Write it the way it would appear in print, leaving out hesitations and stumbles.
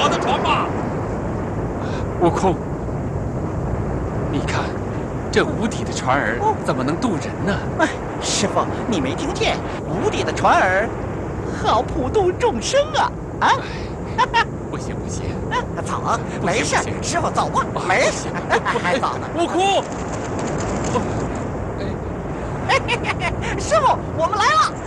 我的船吧。 悟空，你看，这无底的船儿怎么能渡人呢？ 哎，师傅，你没听见？无底的船儿，好普度众生啊！啊！ 不行不行， 走啊，没事，师傅走吧，没事，还早呢。 悟空， 师傅，我们来了。